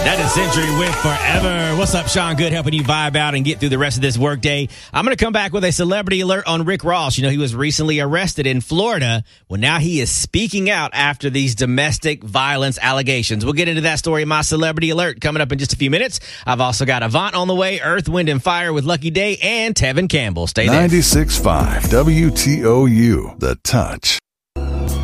That is Century with Forever. What's up, Sean Good, helping you vibe out and get through the rest of this workday. I'm going to come back with a celebrity alert on Rick Ross. You know, he was recently arrested in Florida. Well, now he is speaking out after these domestic violence allegations. We'll get into that story in my celebrity alert coming up in just a few minutes. I've also got Avant on the way, Earth, Wind, and Fire with Lucky Day, and Tevin Campbell. Stay there. 96.5 WTOU, The Touch.